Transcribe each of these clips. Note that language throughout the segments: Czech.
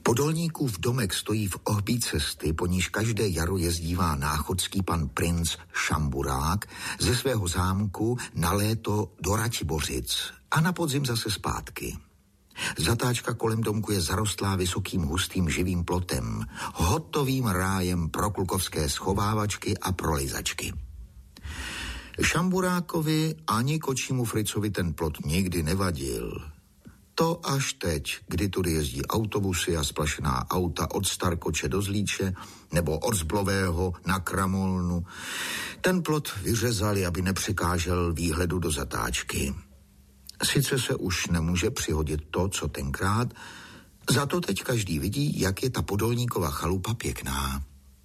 Podolníkův domek stojí v ohbí cesty, po níž každé jaro jezdívá náchodský pan princ Šamburák ze svého zámku na léto do Ratibořic a na podzim zase zpátky. Zatáčka kolem domku je zarostlá vysokým hustým živým plotem, hotovým rájem pro klukovské schovávačky a pro lizačky. Šamburákovi ani kočímu Fricovi ten plot nikdy nevadil. To až teď, kdy tudy jezdí autobusy a splašená auta od Starkoče do Zlíče nebo od Zblového na Kramolnu. Ten plot vyřezali, aby nepřekážel výhledu do zatáčky. Sice se už nemůže přihodit to, co tenkrát, za to teď každý vidí, jak je ta Podolníkova chalupa pěkná.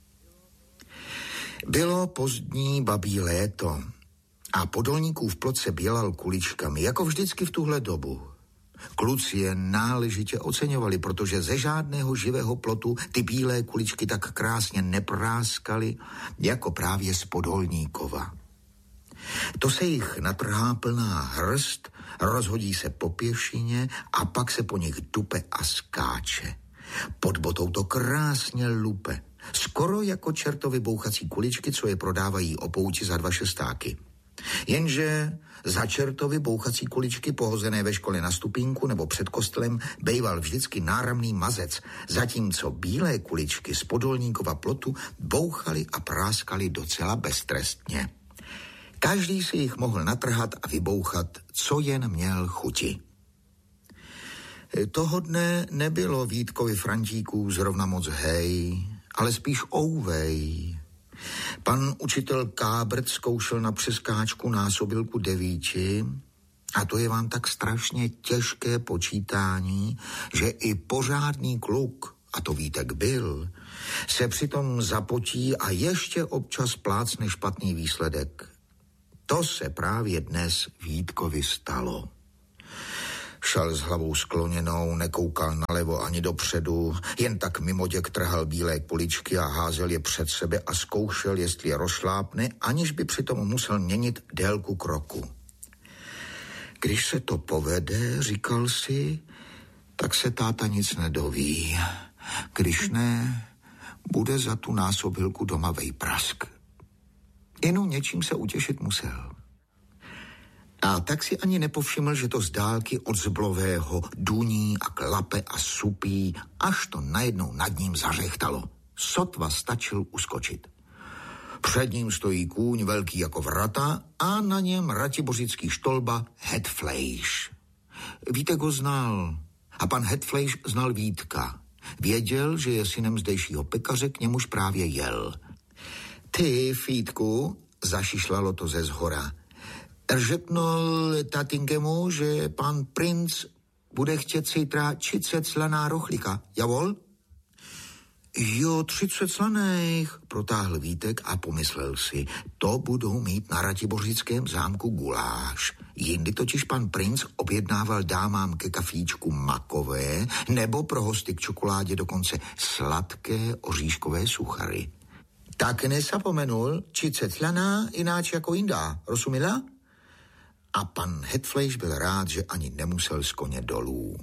Bylo pozdní babí léto a Podolníkův plot se bělal kuličkami, jako vždycky v tuhle dobu. Kluci je náležitě oceňovali, protože ze žádného živého plotu ty bílé kuličky tak krásně nepráskaly, jako právě z Podolníkova. To se jich natrhá plná hrst, rozhodí se po pěšině a pak se po nich dupe a skáče. Pod botou to krásně lupe, skoro jako čertovy bouchací kuličky, co je prodávají o pouti za 2 šestáky. Jenže za čertovy bouchací kuličky pohozené ve škole na stupínku nebo před kostelem bejval vždycky náramný mazec, zatímco bílé kuličky z Podolníkova plotu bouchaly a práskaly docela beztrestně. Každý si jich mohl natrhat a vybouchat, co jen měl chuti. Toho dne nebylo Vítkovi Frantíků zrovna moc hej, ale spíš ouvej. Pan učitel Kábrt zkoušel na přeskáčku násobilku 9 a to je vám tak strašně těžké počítání, že i pořádný kluk, a to Vítek byl, se přitom zapotí a ještě občas plácne špatný výsledek. To se právě dnes Vítkovi stalo. Šel s hlavou skloněnou, nekoukal nalevo ani dopředu, jen tak mimoděk trhal bílé kuličky a házel je před sebe a zkoušel, jestli je rozšlápne, aniž by přitom musel měnit délku kroku. Když se to povede, říkal si, tak se táta nic nedoví. Když ne, bude za tu násobilku doma vejprask. Jenom něčím se utěšit musel. A tak si ani nepovšiml, že to z dálky od Zblového duní a klape a supí, až to najednou nad ním zařechtalo. Sotva stačil uskočit. Před ním stojí kůň velký jako vrata a na něm ratibořický štolba Hetfleisch. Vítek ho znal a pan Hetfleisch znal Vítka. Věděl, že je synem zdejšího pekaře, k němuž právě jel. Ty, Vítku, zašišlalo to ze zhora, řepnul tatinkemu, že pan princ bude chtět zítra 30 slaná rochlíka, javol? Jo, 30 slaných, protáhl Vítek a pomyslel si, to budou mít na Ratibořickém zámku guláš. Jindy totiž pan princ objednával dámám ke kafíčku makové nebo pro hosty k čokoládě dokonce sladké oříškové suchary. Tak nezapomenul, 30 slaná, ináč jako jindá, rozumila? A pan Hetfleisch byl rád, že ani nemusel z koně dolů.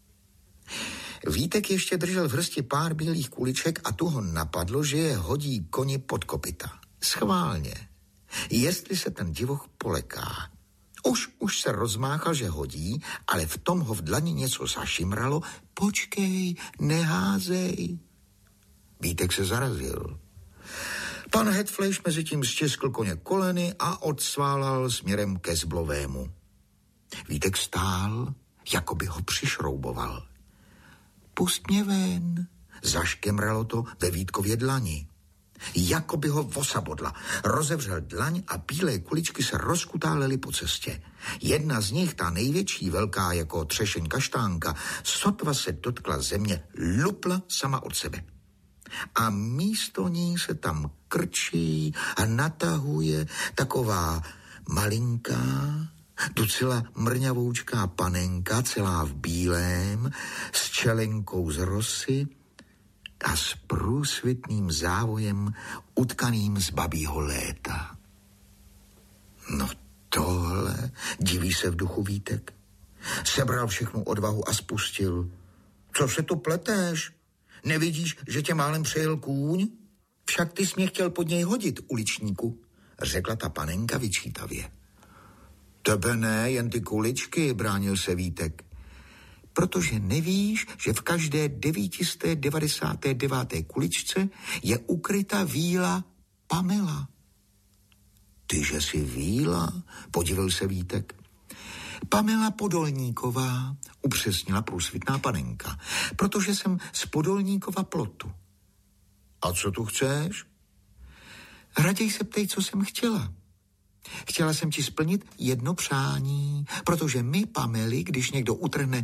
Vítek ještě držel v hrsti pár bílých kuliček a tu ho napadlo, že je hodí koni pod kopyta. Schválně. Jestli se ten divoch poleká. Už se rozmáchal, že hodí, ale v tom ho v dlani něco zašimralo. Počkej, neházej. Vítek se zarazil. Pan Hetfleisch mezi tím stiskl koně koleny a odsválal směrem ke Zblovému. Vítek stál, jako by ho přišrouboval. Pust mě ven, zaškemralo to ve Vítkově dlani. Jako by ho osabodla. Rozevřel dlaň a bílé kuličky se rozkutálely po cestě. Jedna z nich, ta největší, velká jako třešeň kaštánka, sotva se dotkla země, lupla sama od sebe. A místo ní se tam krčí a natahuje taková malinká, docela mrňavoučká panenka, celá v bílém, s čelenkou z rosy a s průsvitným závojem utkaným z babího léta. No tohle, diví se v duchu Vítek. Sebral všechnu odvahu a spustil. Co se tu pletéš? nevidíš, že tě málem přejel kůň? Však ty jsi mě chtěl pod něj hodit, uličníku, řekla ta panenka vyčítavě. Tebe ne, jen ty kuličky, bránil se Vítek. Protože nevíš, že v každé 999. kuličce je ukryta víla Pamela. Tyže si víla, podivil se Vítek. Pamela Podolníková, upřesnila průsvitná panenka, protože jsem z Podolníkova Plotu. A co tu chceš? Raději se ptej, co jsem chtěla. Chtěla jsem ti splnit jedno přání, protože my, Pameli, když někdo utrhne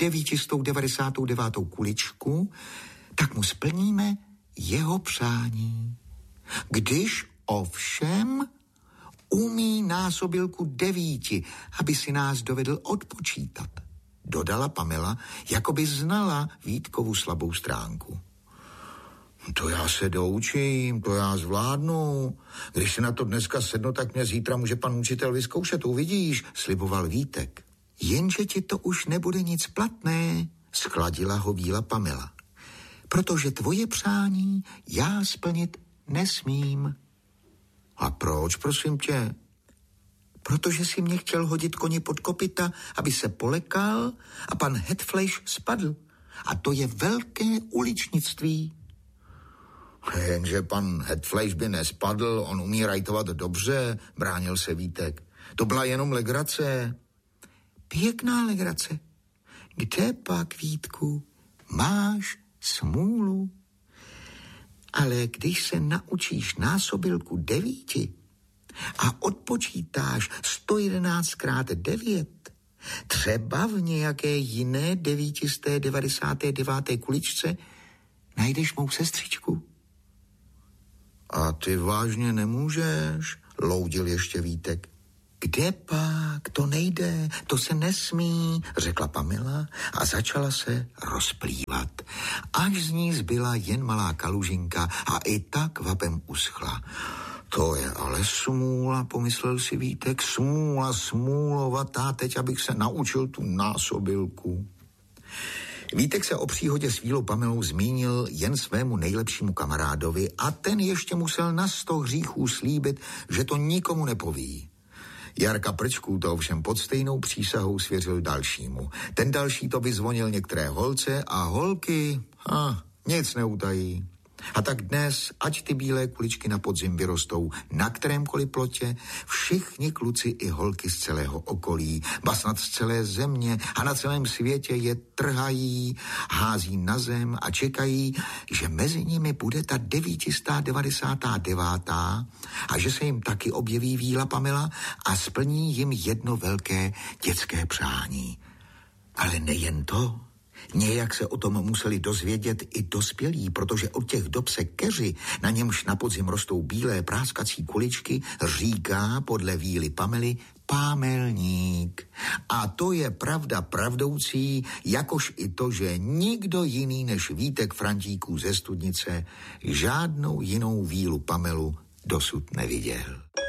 999. kuličku, tak mu splníme jeho přání. Když ovšem umí násobilku 9, aby si nás dovedl odpočítat, dodala Pamela, jako by znala Vítkovu slabou stránku. To já se doučím, to já zvládnu. Když si na to dneska sednu, tak mě zítra může pan učitel vyzkoušet, uvidíš, sliboval Vítek. Jenže ti to už nebude nic platné, schladila ho víla Pamela. Protože tvoje přání já splnit nesmím. A proč, prosím tě? Protože si mě chtěl hodit koni pod kopyta, aby se polekal a pan Headflash spadl. A to je velké uličnictví. Jenže pan Headflash by nespadl, on umí rajtovat dobře, bránil se Vítek. To byla jenom legrace. Pěkná legrace. Kde pak, Vítku, máš smůlu? Ale když se naučíš násobilku 9 a odpočítáš 111x9, třeba v nějaké jiné 999. kuličce najdeš mou sestřičku. A ty vážně nemůžeš, loudil ještě Vítek. Kde pak? To nejde, to se nesmí, řekla Pamela a začala se rozplývat. Až z ní zbyla jen malá kalužinka a i tak vapem uschla. To je ale smůla, pomyslel si Vítek, smůlovatá, teď abych se naučil tu násobilku. Vítek se o příhodě s vílou Pamelou zmínil jen svému nejlepšímu kamarádovi a ten ještě musel na 100 hříchů slíbit, že to nikomu nepoví. Jarka Prčků to ovšem pod stejnou přísahou svěřil dalšímu. Ten další to vyzvonil některé holce a holky nic neutají. A tak dnes, ať ty bílé kuličky na podzim vyrostou na kterémkoliv plotě, všichni kluci i holky z celého okolí, ba snad z celé země a na celém světě je trhají, hází na zem a čekají, že mezi nimi bude ta 999. a že se jim taky objeví víla Pamela a splní jim jedno velké dětské přání. Ale nejen to. Nějak se o tom museli dozvědět i dospělí, protože od těch dob se keři, na němž na podzim rostou bílé práskací kuličky, říká podle víly Pamely pámelník. A to je pravda pravdoucí, jakož i to, že nikdo jiný než Vítek Frantíků ze Studnice žádnou jinou vílu Pamelu dosud neviděl.